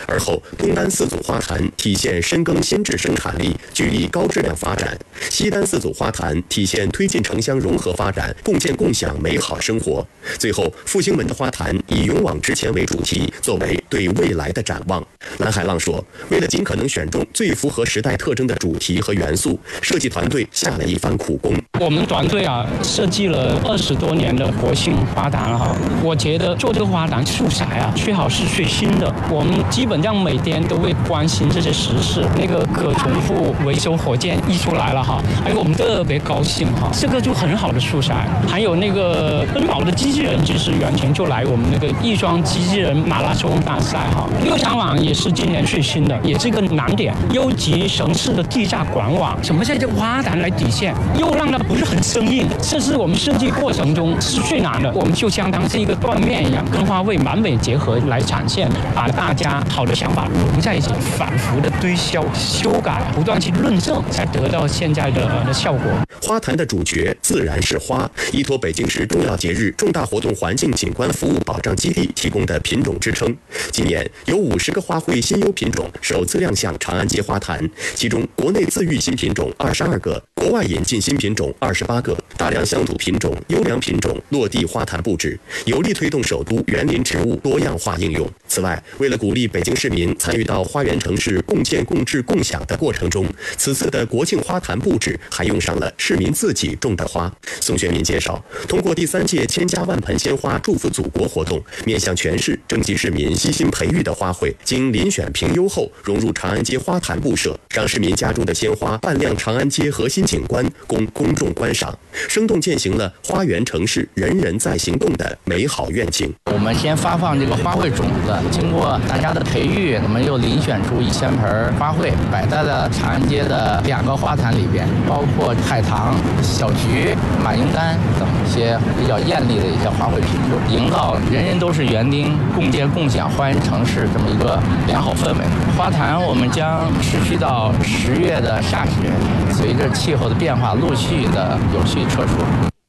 而后东单四组花坛体现深耕新质生产力，聚力高质量发展；西单四组花坛体现推进城乡融合发展，共建共享美好生活。最后，复兴门的花坛以勇往直前为主题，作为对未来的展望。蓝海浪说，为了尽可能选中最符合时代特征的主题和元素，设计团队下了一番苦功。 我们团队设计了20多年的活性花坛我觉得做这个花坛素材最好是最新的。我们基本上每天都会关心这些时事，那个可重复维修火箭一出来了还有我们特别高兴这个就很好的素材。还有那个奔跑的机器人，就是原型就来我们那个亦庄机器人马拉松大赛六张网也是今年最新的，也是一个难点，优级城市的地下管网，什么在这花坛来体现，又让它不是很生硬，这是我们设计过程中是最难的。我们就相当是一个缎面一样，跟花卉完美结合来展现，把大家好的想法融在一起，反复的推销、修改，不断去论证，才得到现在的效果。 花坛的主角自然是花，依托北京市重要节日、重大活动环境景观服务保障基地提供的品种支撑。今年有50个花卉新优品种首次亮相长安街花坛，其中国内自育新品种22个，国外引进新品种28个，大量乡土品种、优良品种落地花坛布置，有力推动首都园林植物多样化应用。此外，为了鼓励北京市民参与到花园城市共建共治共享的过程中，此次的国庆花坛布置还用上了市民自己种的花。宋学民介绍，通过第3届千家万盆鲜花祝福祖国活动，面向全市征集市民悉心培育的花卉，经遴选评优后融入长安街花坛布设，让市民家中的鲜花扮亮长安街核心景观，供公众观赏，生动践行了花园城市人人在行动的美好愿景。 我们先发放这个花卉种子，经过大家的培育，我们又遴选出1000盆花卉，摆在了长安街的2个花坛里边，包括海棠、小菊、马缨丹等一些比较艳丽的一些花卉品种，营造人人都是园丁、共建共享花园城市这么一个良好氛围。花坛我们将持续到10月的下旬，随着气候的变化，陆续的有序撤出。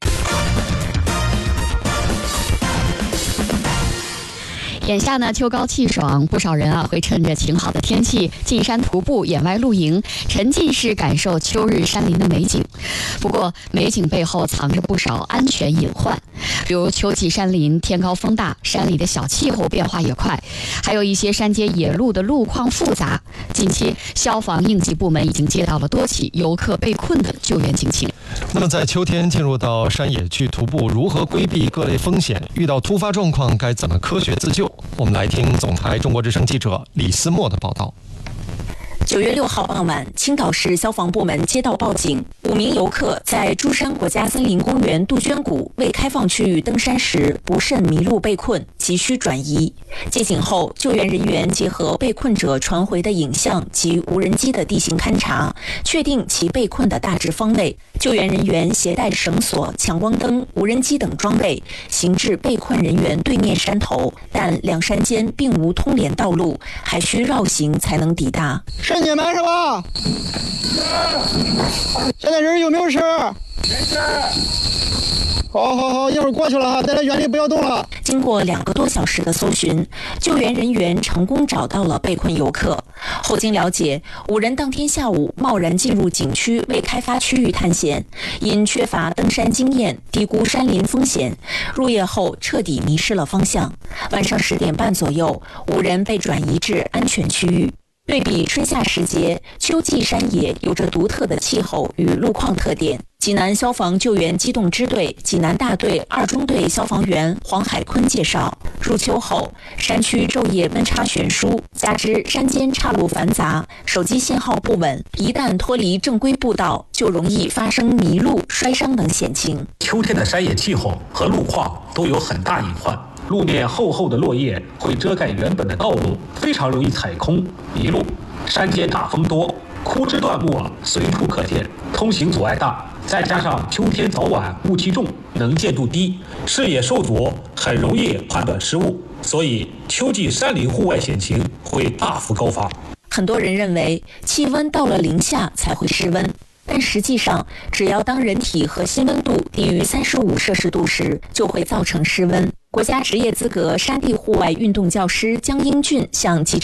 眼下呢，秋高气爽，不少人会趁着晴好的天气进山徒步、野外露营，沉浸式感受秋日山林的美景。不过，美景背后藏着不少安全隐患，比如秋季山林天高风大，山里的小气候变化也快，还有一些山间野路的路况复杂。近期，消防应急部门已经接到了多起游客被困的救援警情。 那么，在秋天进入到山野去徒步，如何规避各类风险？遇到突发状况该怎么科学自救？我们来听总台中国之声记者李思墨的报道。 9月6号傍晚，青岛市消防部门接到报警，5名游客在珠山国家森林公园杜鹃谷未开放区域登山时不慎迷路被困，急需转移。接警后，救援人员结合被困者传回的影像及无人机的地形勘查，确定其被困的大致方位。救援人员携带绳索、强光灯、无人机等装备，行至被困人员对面山头，但两山间并无通联道路，还需绕行才能抵达。 是你们是吧？现在人有没有事？没事。好，一会儿过去了哈，待在原地不要动了。 经过2个多小时的搜寻，救援人员成功找到了被困游客。后经了解，5人当天下午贸然进入景区未开发区域探险，因缺乏登山经验，低估山林风险，入夜后彻底迷失了方向。晚上10点半左右，5人被转移至安全区域。对比春夏时节，秋季山野有着独特的气候与路况特点。济南消防救援机动支队济南大队2中队消防员黄海坤介绍，入秋后，山区昼夜温差悬殊，加之山间岔路繁杂，手机信号不稳，一旦脱离正规步道，就容易发生迷路、摔伤等险情。 秋天的山野气候和路况都有很大隐患。路面厚厚的落叶会遮盖原本的道路，非常容易踩空迷路。山间大风多，枯枝断木随处可见，通行阻碍大。再加上秋天早晚雾气重，能见度低，视野受阻，很容易判断失误，所以秋季山林户外险情会大幅高发。 很多人认为气温到了零下才会失温，但实际上，只要当人体核心温度低于35摄氏度时，就会造成失温。国家职业资格山地户外运动教师江英俊向记者